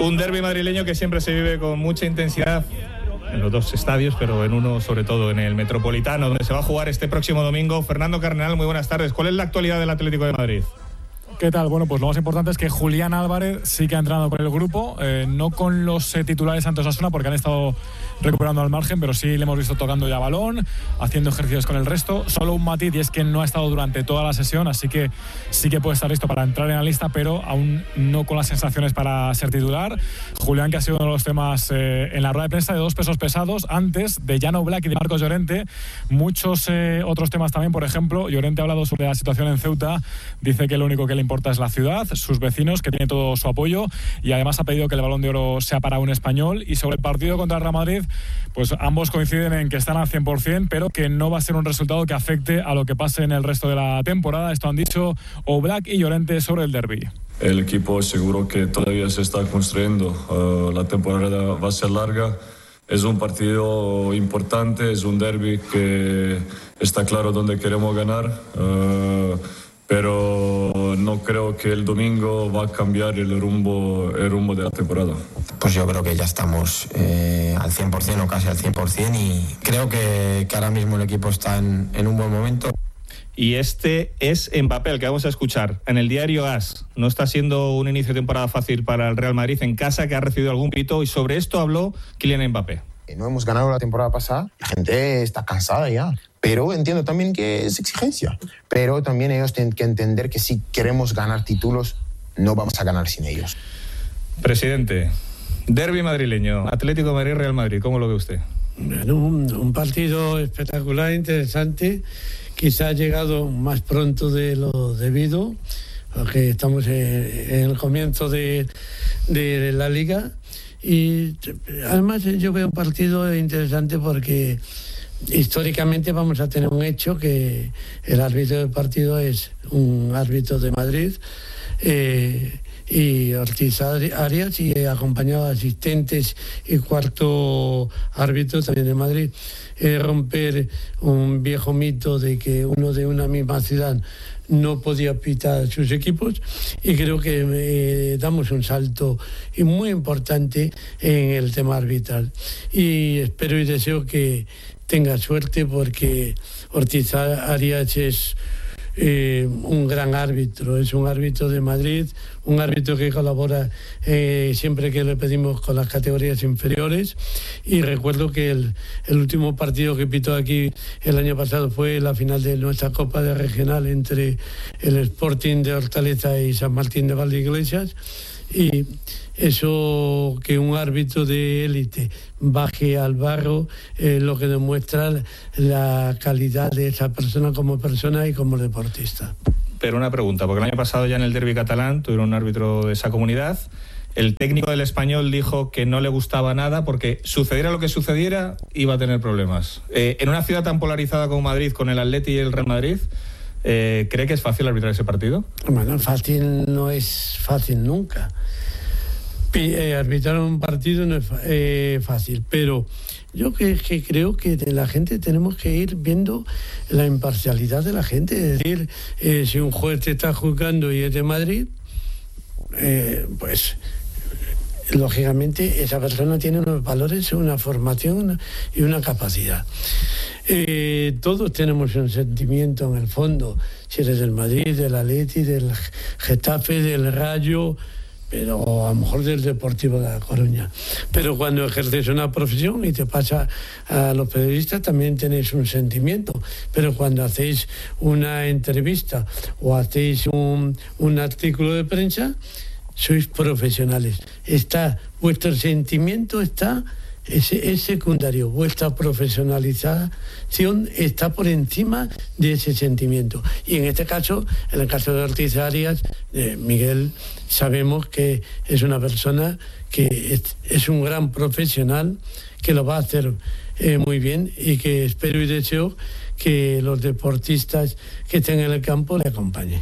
Un derbi madrileño que siempre se vive con mucha intensidad en los dos estadios, pero en uno sobre todo en el Metropolitano, donde se va a jugar este próximo domingo. Fernando Cardenal, muy buenas tardes. ¿Cuál es la actualidad del Atlético de Madrid? ¿Qué tal? Bueno, pues lo más importante es que Julián Álvarez sí que ha entrenado con el grupo, no con los titulares ante Osasuna, porque han estado recuperando al margen, pero sí le hemos visto tocando ya balón, haciendo ejercicios con el resto. Solo un matiz, y es que no ha estado durante toda la sesión, así que sí que puede estar listo para entrar en la lista, pero aún no con las sensaciones para ser titular. Julián, que ha sido uno de los temas en la rueda de prensa de dos pesos pesados, antes de Jan Oblak y de Marcos Llorente. Muchos otros temas también, por ejemplo, Llorente ha hablado sobre la situación en Ceuta, dice que lo único que le importa es la ciudad, sus vecinos, que tiene todo su apoyo, y además ha pedido que el Balón de Oro sea para un español. Y sobre el partido contra el Real Madrid, pues ambos coinciden en que están al 100%, pero que no va a ser un resultado que afecte a lo que pase en el resto de la temporada. Esto han dicho Oblak y Llorente sobre el derbi. El equipo seguro que todavía se está construyendo, la temporada va a ser larga. Es un partido importante, es un derbi que está claro dónde queremos ganar, pero no creo que el domingo va a cambiar el rumbo de la temporada. Pues yo creo que ya estamos al 100% o casi al 100%, y creo que ahora mismo el equipo está en un buen momento. Y este es Mbappé, el que vamos a escuchar en el diario AS. No está siendo un inicio de temporada fácil para el Real Madrid en casa, que ha recibido algún pito, y sobre esto habló Kylian Mbappé. No hemos ganado la temporada pasada, la gente está cansada ya. Pero entiendo también que es exigencia. Pero también ellos tienen que entender que si queremos ganar títulos, no vamos a ganar sin ellos. Presidente, derbi madrileño, Atlético de Madrid, Real Madrid, ¿cómo lo ve usted? Bueno, un partido espectacular, interesante. Quizá ha llegado más pronto de lo debido, porque estamos en el comienzo de la Liga. Y además yo veo un partido interesante porque históricamente vamos a tener un hecho, que el árbitro del partido es un árbitro de Madrid, y Ortiz Arias, y acompañado de asistentes y cuarto árbitro también de Madrid. Romper un viejo mito de que uno de una misma ciudad no podía pitar sus equipos, y creo que damos un salto y muy importante en el tema arbitral, y espero y deseo que tenga suerte, porque Ortiz Arias es un gran árbitro, es un árbitro de Madrid, un árbitro que colabora siempre que le pedimos con las categorías inferiores. Y recuerdo que el último partido que pitó aquí el año pasado fue la final de nuestra Copa de Regional entre el Sporting de Hortaleza y San Martín de Valdeiglesias, y eso, que un árbitro de élite baje al barro, lo que demuestra la calidad de esa persona como persona y como deportista. Pero una pregunta, porque el año pasado ya en el derbi catalán tuvieron un árbitro de esa comunidad. El técnico del Español dijo que no le gustaba nada porque, sucediera lo que sucediera, iba a tener problemas. En una ciudad tan polarizada como Madrid, con el Atleti y el Real Madrid, ¿cree que es fácil arbitrar ese partido? Bueno, fácil no es fácil nunca. Arbitrar un partido no es fácil, pero yo que creo que la gente tenemos que ir viendo la imparcialidad de la gente. Es decir, si un juez te está juzgando y es de Madrid, pues lógicamente esa persona tiene unos valores, una formación y una capacidad. Todos tenemos un sentimiento en el fondo, si eres del Madrid, del Atleti, del Getafe, del Rayo, pero a lo mejor del Deportivo de La Coruña. Pero cuando ejerces una profesión, y te pasa a los periodistas, también tenéis un sentimiento. Pero cuando hacéis una entrevista o hacéis un artículo de prensa, sois profesionales. Vuestro sentimiento es secundario. Vuestra profesionalización está por encima de ese sentimiento. Y en este caso, en el caso de Ortiz Arias, Miguel, sabemos que es una persona que es un gran profesional, que lo va a hacer muy bien, y que espero y deseo que los deportistas que estén en el campo le acompañen.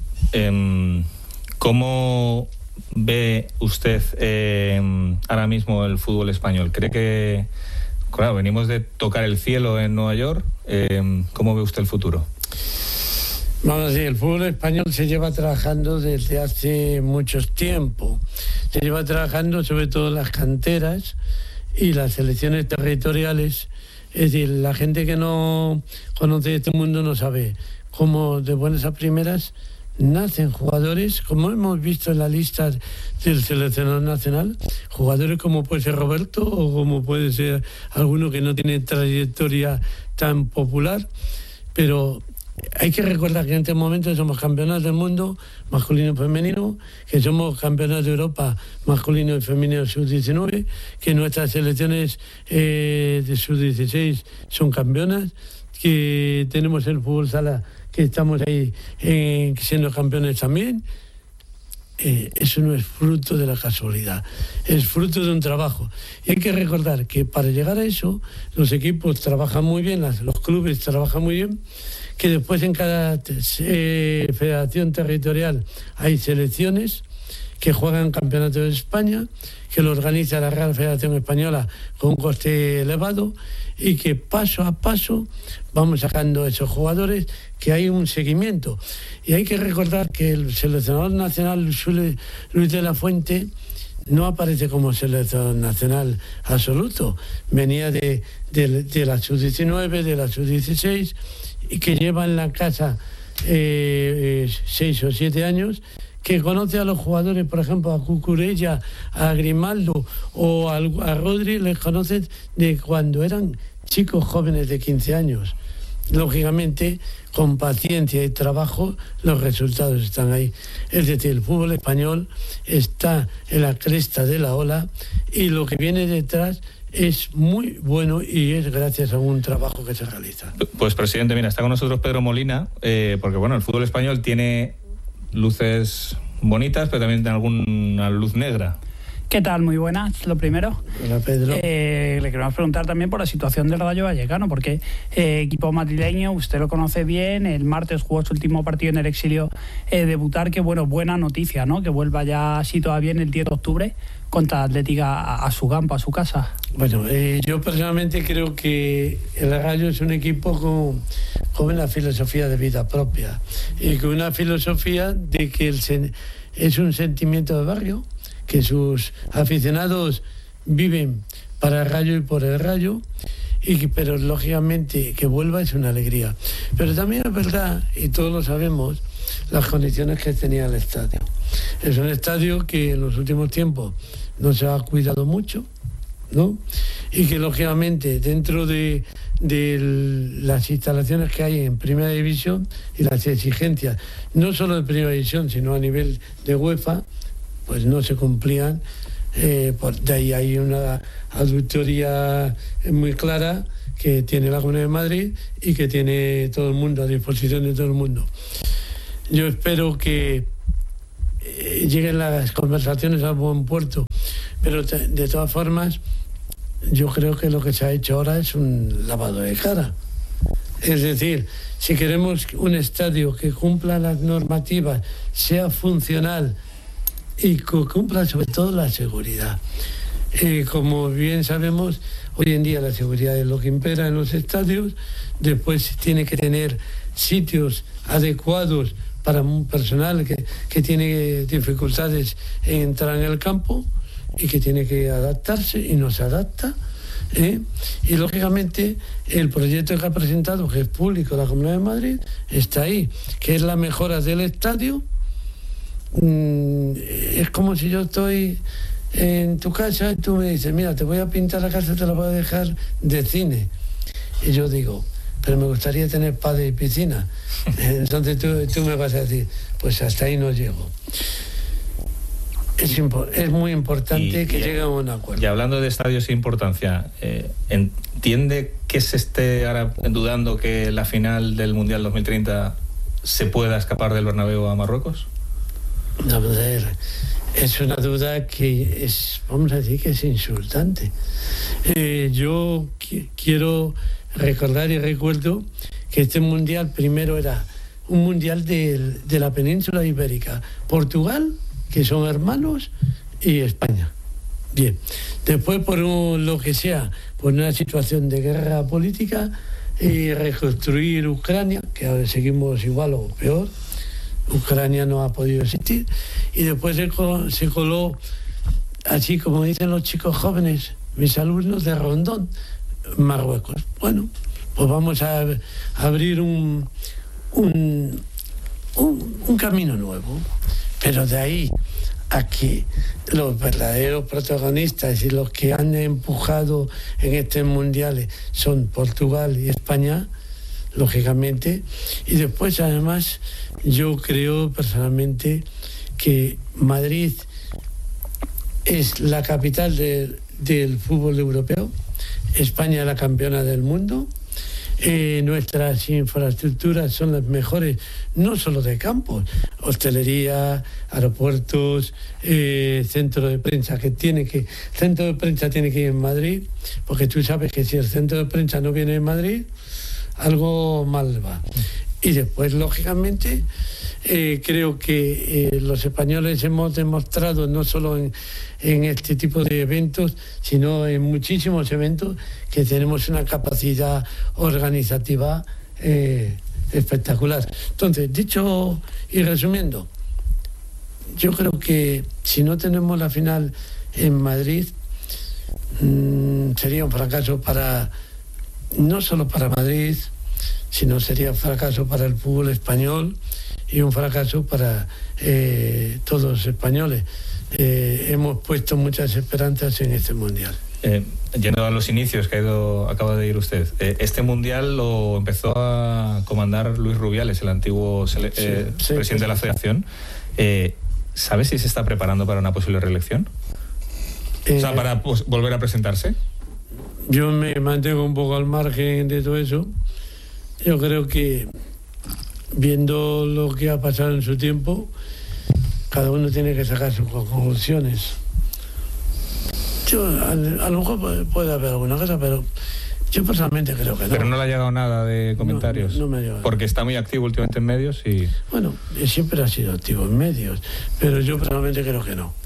¿Cómo ve usted ahora mismo el fútbol español? ¿Cree que, claro, venimos de tocar el cielo en Nueva York? ¿Cómo ve usted el futuro? Vamos a decir, el fútbol español se lleva trabajando desde hace mucho tiempo. Se lleva trabajando sobre todo las canteras y las selecciones territoriales. Es decir, la gente que no conoce este mundo no sabe cómo de buenas a primeras nacen jugadores, como hemos visto en la lista del seleccionador nacional, jugadores como puede ser Roberto o como puede ser alguno que no tiene trayectoria tan popular, pero hay que recordar que en este momento somos campeones del mundo masculino y femenino, que somos campeones de Europa masculino y femenino sub-19, que nuestras selecciones de sub-16 son campeonas, que tenemos el fútbol sala, que estamos ahí siendo campeones también. Eso no es fruto de la casualidad, es fruto de un trabajo. Y hay que recordar que para llegar a eso, los equipos trabajan muy bien, los clubes trabajan muy bien, que después en cada federación territorial hay selecciones que juegan campeonatos de España, que lo organiza la Real Federación Española con un coste elevado, y que paso a paso vamos sacando esos jugadores, que hay un seguimiento. Y hay que recordar que el seleccionador nacional Luis de la Fuente no aparece como seleccionador nacional absoluto, venía de la sub-19, de la sub-16, y que lleva en la casa 6 o 7 años, que conoce a los jugadores, por ejemplo, a Cucurella, a Grimaldo o a Rodri, les conoce de cuando eran chicos jóvenes de 15 años. Lógicamente, con paciencia y trabajo, los resultados están ahí. Es decir, el fútbol español está en la cresta de la ola y lo que viene detrás es muy bueno y es gracias a un trabajo que se realiza. Pues, presidente, mira, está con nosotros Pedro Molina, porque bueno, el fútbol español tiene luces bonitas, pero también tiene alguna luz negra. ¿Qué tal? Muy buenas, lo primero. Hola, Pedro. Le queremos preguntar también por la situación del Rayo Vallecano, porque equipo madrileño, usted lo conoce bien, el martes jugó su último partido en el exilio, debutar, que bueno, buena noticia, ¿no? Que vuelva ya así todavía en el 10 de octubre contra Atlética a su campo, a su casa. Bueno, yo personalmente creo que el Rayo es un equipo con una filosofía de vida propia y con una filosofía de que es un sentimiento de barrio, que sus aficionados viven para el Rayo y por el Rayo, pero lógicamente que vuelva es una alegría. Pero también es verdad, y todos lo sabemos, las condiciones que tenía el estadio. Es un estadio que en los últimos tiempos no se ha cuidado mucho, ¿no? Y que lógicamente dentro de las instalaciones que hay en Primera División y las exigencias, no solo de Primera División, sino a nivel de UEFA, pues no se cumplían. De ahí hay una auditoría muy clara que tiene la Comunidad de Madrid y que tiene todo el mundo, a disposición de todo el mundo. Yo espero que lleguen las conversaciones a buen puerto, pero de todas formas yo creo que lo que se ha hecho ahora es un lavado de cara. Es decir, si queremos un estadio que cumpla las normativas, sea funcional y que cumpla sobre todo la seguridad. Como bien sabemos, hoy en día la seguridad es lo que impera en los estadios. Después tiene que tener sitios adecuados para un personal que tiene dificultades en entrar en el campo y que tiene que adaptarse y no se adapta. Y lógicamente el proyecto que ha presentado, que es público, la Comunidad de Madrid, está ahí, que es la mejora del estadio. Es como si yo estoy en tu casa y tú me dices, mira, te voy a pintar la casa, te la voy a dejar de cine. Y yo digo, pero me gustaría tener padre y piscina. Entonces tú me vas a decir, pues hasta ahí no llego. Es muy importante que llegue a un acuerdo. Y hablando de estadios e importancia, ¿entiende que se esté ahora dudando que la final del Mundial 2030 se pueda escapar del Bernabéu a Marruecos? A ver, es una duda que es, vamos a decir, que es insultante. Yo quiero recordar y recuerdo que este mundial primero era un mundial de la península ibérica, Portugal, que son hermanos, y España. Bien, después por lo que sea, por una situación de guerra política, reconstruir Ucrania, que ahora seguimos igual o peor. Ucrania no ha podido existir. Y después se coló, así como dicen los chicos jóvenes, mis alumnos, de Rondón, Marruecos. Bueno, pues vamos a abrir un camino nuevo. Pero de ahí a que los verdaderos protagonistas y los que han empujado en estos mundiales son Portugal y España, lógicamente. Y después, además, yo creo personalmente que Madrid es la capital del fútbol europeo, España es la campeona del mundo, nuestras infraestructuras son las mejores, no solo de campos, hostelería, aeropuertos, centro de prensa, centro de prensa tiene que ir en Madrid, porque tú sabes que si el centro de prensa no viene en Madrid, algo mal va. Y después, lógicamente, creo que los españoles hemos demostrado, no solo en este tipo de eventos, sino en muchísimos eventos, que tenemos una capacidad organizativa espectacular. Entonces, dicho y resumiendo, yo creo que si no tenemos la final en Madrid, sería un fracaso no solo para Madrid, sino sería un fracaso para el fútbol español y un fracaso para todos los españoles. Hemos puesto muchas esperanzas en este mundial. Yendo a los inicios que acaba de ir usted, este mundial lo empezó a comandar Luis Rubiales, el antiguo presidente de la Federación. ¿Sabe si se está preparando para una posible reelección? O sea, para volver a presentarse. Yo me mantengo un poco al margen de todo eso. Yo creo que, viendo lo que ha pasado en su tiempo, cada uno tiene que sacar sus conclusiones. A lo mejor puede haber alguna cosa, pero yo personalmente creo que no. Pero no le ha llegado nada de comentarios. No me ha llegado. Porque está muy activo últimamente en medios y... Bueno, siempre ha sido activo en medios, pero yo personalmente creo que no.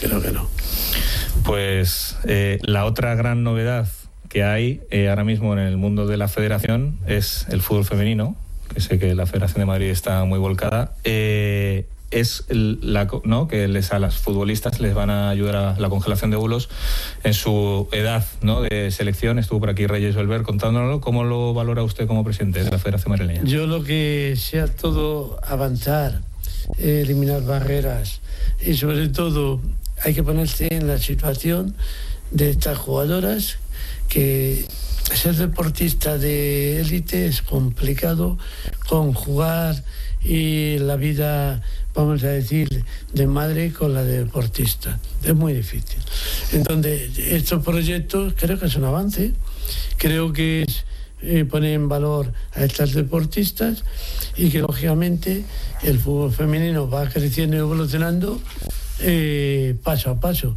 Pues la otra gran novedad que hay ahora mismo en el mundo de la federación es el fútbol femenino, que sé que la Federación de Madrid está muy volcada. Es que a las futbolistas les van a ayudar a la congelación de óvulos en su edad, ¿no?, de selección. Estuvo por aquí Reyes Belver contándonoslo. ¿Cómo lo valora usted como presidente de la Federación Madrileña? Yo lo que sea todo avanzar, eliminar barreras y sobre todo hay que ponerse en la situación de estas jugadoras, que ser deportista de élite es complicado, conjugar y la vida, vamos a decir, de madre con la de deportista. Es muy difícil. Entonces, estos proyectos creo que es un avance, creo que es poner en valor a estas deportistas y que, lógicamente, el fútbol femenino va creciendo y evolucionando paso a paso.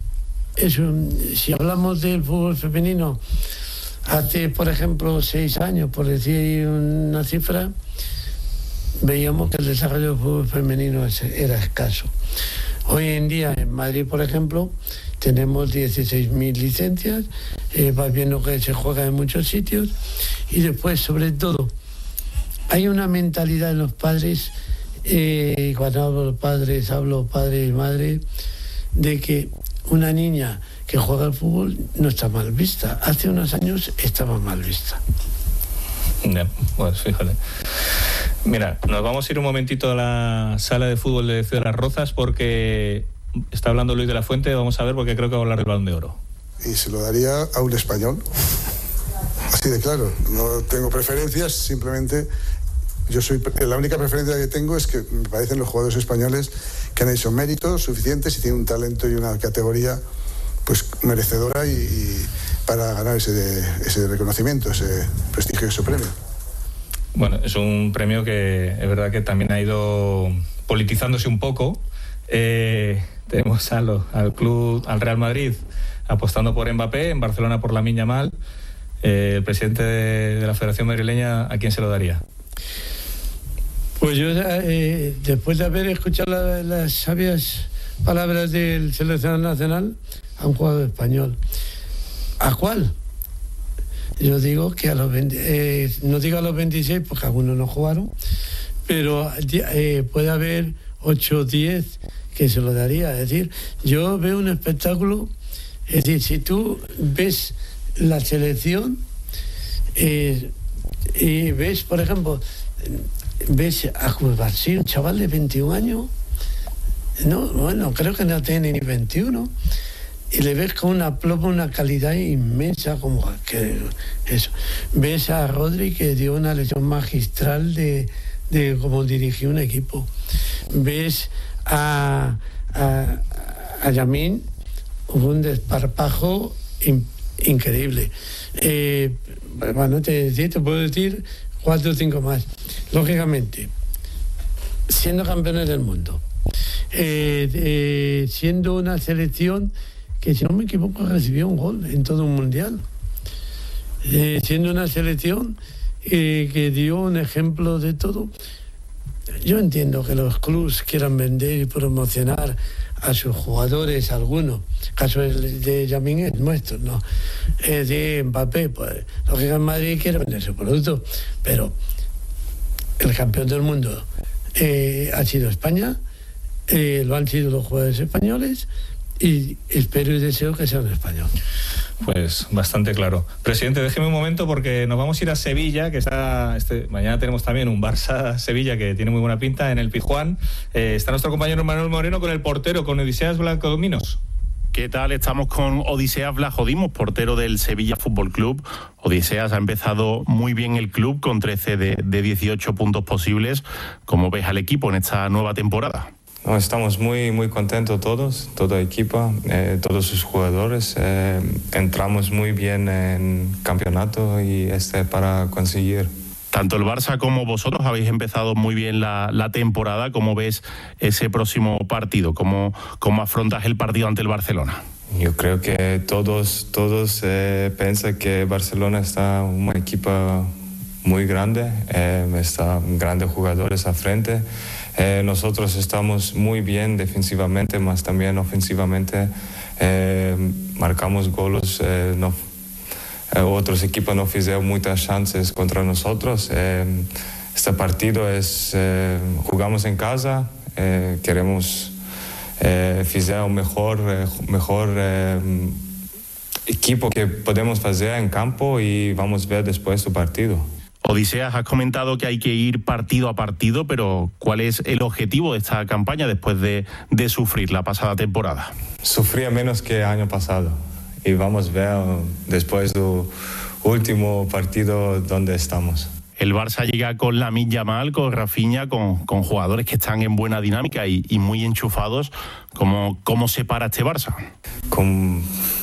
Si hablamos del fútbol femenino hace, por ejemplo, 6 años, por decir una cifra, veíamos que el desarrollo del fútbol femenino era escaso. Hoy en día en Madrid, por ejemplo, tenemos 16.000 licencias, vas viendo que se juega en muchos sitios y después, sobre todo, hay una mentalidad en los padres, cuando hablo padre y madre, de que una niña que juega al fútbol no está mal vista. Hace unos años estaba mal vista. Pues fíjate. Mira, nos vamos a ir un momentito a la sala de fútbol de Ciudad de las Rozas porque está hablando Luis de la Fuente. Vamos a ver, porque creo que va a hablar del Balón de Oro. Y se lo daría a un español. Así de claro. No tengo preferencias, simplemente la única preferencia que tengo es que me parecen los jugadores españoles que han hecho méritos suficientes y tienen un talento y una categoría pues merecedora y para ganar ese reconocimiento, ese prestigioso premio. Bueno, es un premio que es verdad que también ha ido politizándose un poco. Tenemos al Real Madrid apostando por Mbappé, en Barcelona por Lamine Yamal. El presidente de la Federación Madrileña, ¿a quién se lo daría? Pues yo, después de haber escuchado las sabias palabras del seleccionador nacional, a un jugador español. ¿A cuál? Yo digo que a los 20, no digo a los 26 porque algunos no jugaron, pero puede haber 8 o 10 que se lo daría. Es decir, yo veo un espectáculo, es decir, si tú ves la selección y ves, por ejemplo, ves a Cubarsí, un chaval de 21 años, no, bueno, creo que no tiene ni 21, y le ves con una ploma, una calidad inmensa, como que eso. Ves a Rodri, que dio una lección magistral de cómo dirigir un equipo. Ves a Yamín, un desparpajo increíble. Bueno, te puedo decir 4 o 5 más. Lógicamente, siendo campeones del mundo, siendo una selección que, si no me equivoco, recibió un gol en todo un mundial, siendo una selección que dio un ejemplo de todo. Yo entiendo que los clubes quieran vender y promocionar a sus jugadores, algunos. El caso de Yamín es nuestro, ¿no? De Mbappé, pues lógicamente en Madrid quiere vender su producto, pero el campeón del mundo ha sido España, lo han sido los jugadores españoles, y espero y deseo que sea un español. Pues bastante claro. Presidente, déjeme un momento porque nos vamos a ir a Sevilla, que está mañana tenemos también un Barça-Sevilla que tiene muy buena pinta en el Pizjuán. Está nuestro compañero Manuel Moreno con el portero, con Odiseas Vlachodimos. ¿Qué tal? Estamos con Odiseas Vlachodimos, portero del Sevilla Fútbol Club. Odiseas, ha empezado muy bien el club con 13 de 18 puntos posibles. ¿Cómo ves al equipo en esta nueva temporada? No, estamos muy contentos todos, toda equipa, todos sus jugadores. Entramos muy bien en campeonato y para conseguir. Tanto el Barça como vosotros habéis empezado muy bien la temporada. ¿Cómo ves ese próximo partido? ¿Cómo afrontas el partido ante el Barcelona? Yo creo que todos piensan que Barcelona está una equipa muy grande, está grandes jugadores al frente. Nosotros estamos muy bien defensivamente, más también ofensivamente. Marcamos goles, otros equipos no hicieron muchas chances contra nosotros. Este partido jugamos en casa, queremos hacer un mejor equipo que podemos hacer en campo y vamos a ver después su partido. Odiseas, has comentado que hay que ir partido a partido, pero ¿cuál es el objetivo de esta campaña después de sufrir la pasada temporada? Sufría menos que el año pasado y vamos a ver después del último partido dónde estamos. El Barça llega con Lamine Yamal, con Rafinha, con jugadores que están en buena dinámica y muy enchufados. ¿Cómo se para este Barça? Como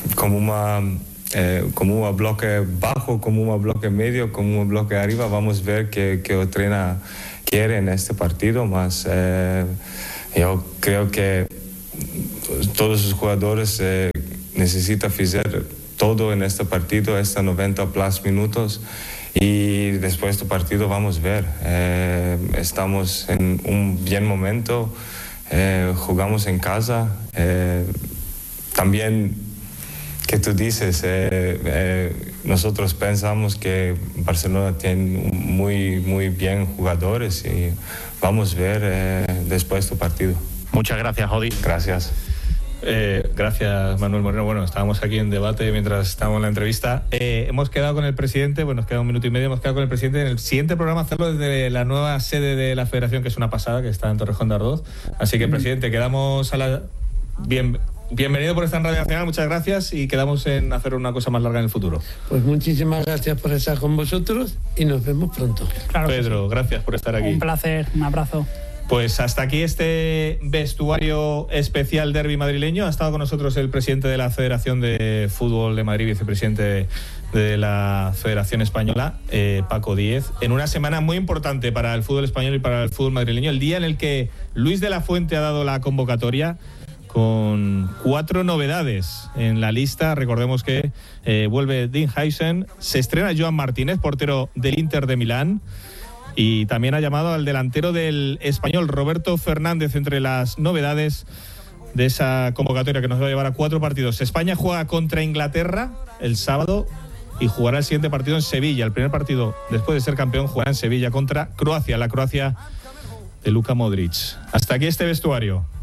un bloque bajo, como un bloque medio, como un bloque arriba. Vamos a ver qué el entrenador quiere en este partido. Más yo creo que todos los jugadores necesitan hacer todo en este partido, 90 plus minutos, y después del partido vamos a ver. Estamos en un buen momento, jugamos en casa. También que tú dices, nosotros pensamos que Barcelona tiene muy bien jugadores y vamos a ver después tu partido. Muchas gracias, Odi. Gracias. Gracias, Manuel Moreno. Bueno, estábamos aquí en debate mientras estábamos en la entrevista. Hemos quedado con el presidente, bueno, nos queda un minuto y medio, hemos quedado con el presidente en el siguiente programa hacerlo desde la nueva sede de la Federación, que es una pasada, que está en Torrejón de Ardoz. Así que, presidente, quedamos a la... Bienvenido por estar en Radio Nacional, muchas gracias, y quedamos en hacer una cosa más larga en el futuro. Pues muchísimas gracias por estar con vosotros y nos vemos pronto. Claro, Pedro, gracias por estar aquí. Un placer, un abrazo. Pues hasta aquí este vestuario especial derbi madrileño. Ha estado con nosotros el presidente de la Federación de Fútbol de Madrid, vicepresidente de la Federación Española, Paco Díez, en una semana muy importante para el fútbol español y para el fútbol madrileño, el día en el que Luis de la Fuente ha dado la convocatoria con 4 novedades en la lista. Recordemos que vuelve Dean Huijsen, se estrena Joan Martínez, portero del Inter de Milán, y también ha llamado al delantero del Español, Roberto Fernández, entre las novedades de esa convocatoria que nos va a llevar a 4 partidos. España juega contra Inglaterra el sábado y jugará el siguiente partido en Sevilla. El primer partido, después de ser campeón, jugará en Sevilla contra Croacia, la Croacia de Luka Modric. Hasta aquí este vestuario.